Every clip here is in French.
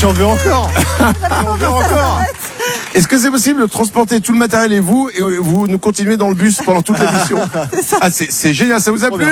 J'en veux encore. J'en veux encore. Est-ce que c'est possible de transporter tout le matériel et vous nous continuez dans le bus pendant toute l'émission? Ah, c'est génial, ça vous a plu?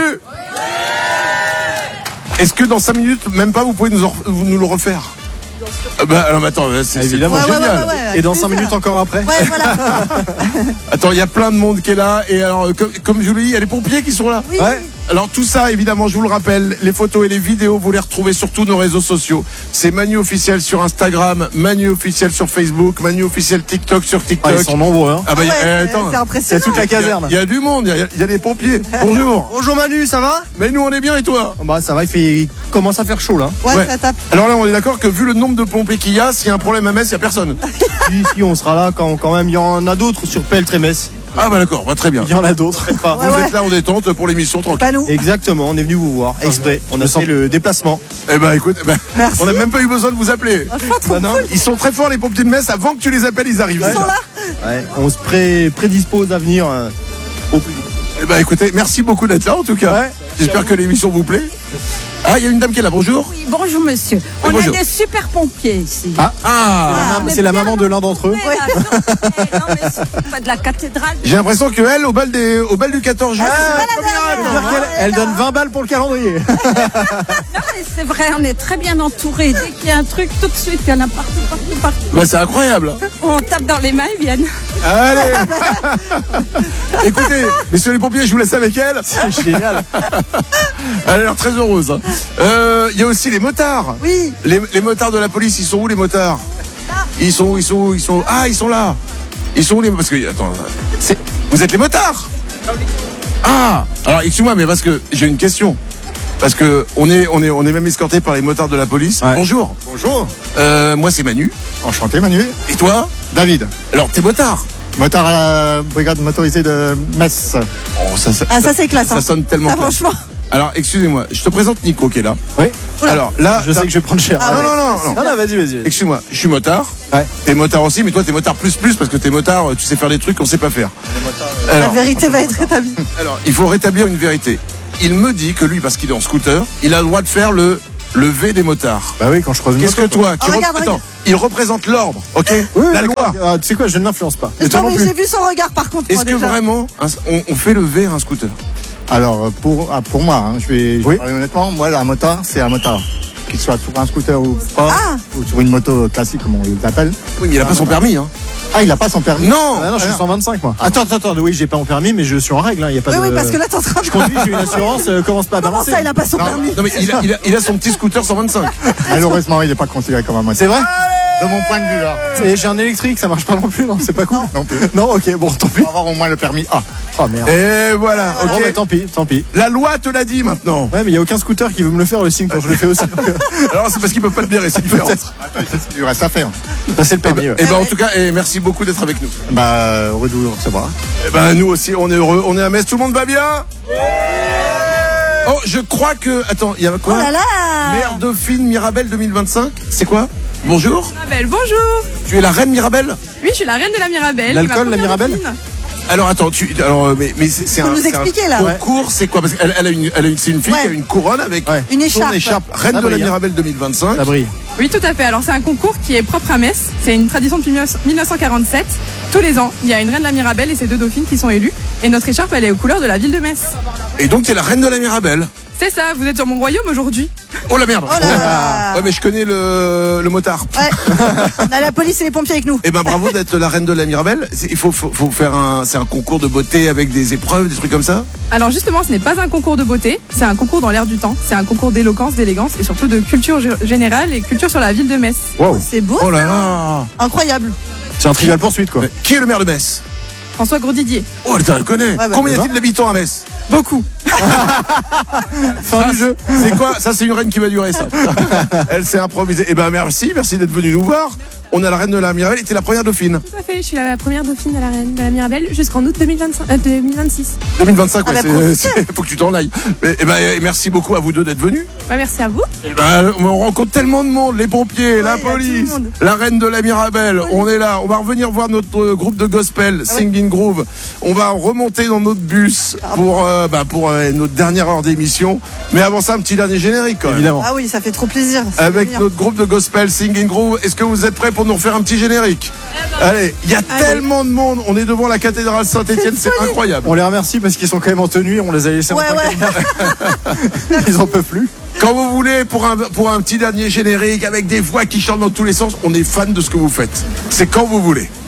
Est-ce que dans 5 minutes, même pas, vous pouvez nous le refaire? Alors attends, c'est évidemment génial. Et dans 5 minutes encore après? Ouais, voilà. Attends, il y a plein de monde qui est là. Et alors, comme je vous l'ai dit, il y a les pompiers qui sont là. Oui. Ouais. Alors tout ça, évidemment, je vous le rappelle, les photos et les vidéos, vous les retrouvez sur tous nos réseaux sociaux. C'est Manu officiel sur Instagram, Manu officiel sur Facebook, Manu officiel TikTok sur TikTok. Ils sont nombreux, hein. Ah bah, attends, c'est impressionnant. C'est toute la caserne. il y a du monde, il y a des pompiers. Bonjour. Bonjour Manu, ça va? Mais nous on est bien et toi? Bah ça va, il commence à faire chaud là. Ouais, Ouais. ça tape. Alors là, on est d'accord que vu le nombre de pompiers qu'il y a, s'il y a un problème à Metz, il n'y a personne. Si, on sera là quand même. Il y en a d'autres sur Peltre et Metz. Ah bah d'accord, bah, très bien. Il y en a d'autres. Vous êtes là en détente pour l'émission tranquille. Pas nous. Exactement, on est venu vous voir exprès. On a fait le déplacement. Eh ben écoute, Merci. on n'a même pas eu besoin de vous appeler. Franchement, trop Bah non. cool. Ils sont très forts les pompiers de Metz, avant que tu les appelles, ils arrivent. Ils sont là. Ouais, on se prédispose à venir au plus vite. Eh ben écoutez, merci beaucoup d'être là en tout cas. Ouais. J'espère que l'émission vous plaît. Ah, il y a une dame qui est là, bonjour. Oui, bonjour monsieur. On bonjour. a des super pompiers ici. Ah, C'est la maman de l'un d'entre eux. Ouais, là, non, mais c'est pas de la cathédrale. j'ai l'impression qu'elle, au bal du 14 juin. Elle donne 20 balles pour le calendrier. Non, mais c'est vrai, on est très bien entourés. Dès qu'il y a un truc, tout de suite, il y en a partout. Bah, c'est incroyable. On tape dans les mains, ils viennent. Allez. Écoutez, messieurs les pompiers, je vous laisse avec elle. C'est génial. Elle a l'air très heureuse. Il y a aussi les motards. Oui. Les motards de la police, ils sont où les motards? Ils sont ah, ils sont là. Ils sont où les parce que attends, vous êtes les motards? Ah, alors excuse-moi mais parce que j'ai une question. Parce que on est même escorté par les motards de la police. Ouais. Bonjour. Bonjour, Moi c'est Manu. enchanté Manu. Et toi? David, Alors t'es motard. motard à la brigade motorisée de Metz. Oh, ça C'est classe. ça hein. sonne tellement Ça, classe. franchement. Alors excusez-moi, je te présente Nico qui est là. Oui. Alors là, Je sais que je vais prendre cher. Ah, non. Non, vas-y. Excuse-moi, je suis motard. Ouais. T'es motard aussi, mais toi t'es motard plus parce que t'es motard, tu sais faire des trucs qu'on sait pas faire. La Alors, vérité va être rétablie. il faut rétablir une vérité. Il me dit que lui, parce qu'il est en scooter, il a le droit de faire le V des motards. Bah oui, quand je croise une Qu'est-ce que moto, toi, regarde. attends, il représente l'ordre, ok? Oui, La d'accord. loi. Tu sais quoi, je ne l'influence pas. Et toi non plus. J'ai vu son regard par contre. Est-ce moi, que déjà. vraiment on fait le V à un scooter? Alors pour moi, hein, je vais Oui. parler honnêtement, moi un motard, c'est un motard. Qu'il soit sur un scooter ou pas, Ah. ou sur une moto classique comme on l'appelle. Oui, mais il a pas son permis, hein. Ah, il a pas son permis. Non. Ah non, je suis 125 moi. Attends, oui, j'ai pas mon permis, mais je suis en règle. Il y a pas Oui, de. parce que là, t'es en train de. Je conduis, j'ai une assurance. Commence pas à Comment balancer. ça, il a pas son permis? Non mais il a son petit scooter 125. Malheureusement, il n'est pas considéré comme un motard. C'est vrai? De mon point de vue là. J'ai un électrique, ça marche pas non plus, non? C'est pas cool. Non plus. Non, ok, bon, tant pis. Pour avoir au moins le permis A. Oh merde. Et voilà, Bon, ok. bah, tant pis. La loi te l'a dit maintenant. Ouais, mais il y a aucun scooter qui veut me le faire le signe quand je le fais aussi. Alors c'est parce qu'ils peuvent pas le dire, c'est différent. Il reste à faire. Ça, c'est le permis. Ouais. Et ben en tout cas, merci beaucoup d'être avec nous. Bah, heureux de vous recevoir. Eh ben nous aussi, on est heureux, on est à Metz, tout le monde va bien? Oh, je crois que... Attends, il y a quoi? Oh là là. Mère Dauphine Mirabelle 2025, c'est quoi? Bonjour, Mirabelle, bonjour. tu es la reine Mirabelle? Oui, je suis la reine de la Mirabelle. L'alcool, Ma la première Mirabelle dauphine. Alors attends, mais c'est Faut un... nous c'est un expliquer, là. concours, c'est quoi? Parce qu'elle c'est une fille Ouais. qui a une couronne avec Ouais. Une son écharpe. écharpe. Reine Ça de la brille, hein. Mirabelle 2025. Ça brille. Oui, tout à fait. Alors, c'est un concours qui est propre à Metz. C'est une tradition depuis 1947. Tous les ans, il y a une reine de la Mirabelle et ses deux dauphines qui sont élues. Et notre écharpe, elle est aux couleurs de la ville de Metz. Et donc t'es la reine de la Mirabelle. C'est ça, vous êtes sur mon royaume aujourd'hui. Oh la merde. Oh là là. Ouais mais je connais le motard. Ouais. On a la police et les pompiers avec nous. Eh ben bravo d'être la reine de la Mirabelle. Il faut faire c'est un concours de beauté avec des épreuves, des trucs comme ça. Alors justement, ce n'est pas un concours de beauté, c'est un concours dans l'air du temps. C'est un concours d'éloquence, d'élégance et surtout de culture générale et culture sur la ville de Metz. Wow. C'est beau. Oh là là. Incroyable. C'est un trivial poursuite, quoi. Mais qui est le maire de Metz? François Grosdidier. Oh putain, elle connaît. bah, Combien y a-t-il d'habitants à Metz? Beaucoup. Fin du jeu. C'est quoi? Ça c'est une reine qui va durer ça. Elle s'est improvisée. Eh ben merci d'être venu nous voir. on a la reine de la Mirabelle et t'es la première dauphine. Tout à fait, je suis la première dauphine de la reine de la Mirabelle jusqu'en août 2026. 2025, Ah, ouais, la faut que tu t'en ailles. Merci beaucoup à vous deux d'être venus. Bah, merci à vous. On rencontre tellement de monde, les pompiers, la il y a tout le police, monde. la reine de la Mirabelle, on est là. On va revenir voir notre groupe de gospel, Singing Groove. On va remonter dans notre bus pour notre dernière heure d'émission. Mais avant ça, un petit dernier générique quand même. Évidemment. Ah oui, ça fait trop plaisir. Ça Avec fait bien. notre groupe de gospel Singing Groove. Est-ce que vous êtes prêts pour nous refaire un petit générique? Allez, il y a tellement de monde. On est devant la cathédrale Saint-Étienne, c'est incroyable. On les remercie parce qu'ils sont quand même en tenue. On les a laissés en Ouais, train. Ils en peuvent plus. Quand vous voulez, pour un petit dernier générique avec des voix qui chantent dans tous les sens, on est fan de ce que vous faites. C'est quand vous voulez.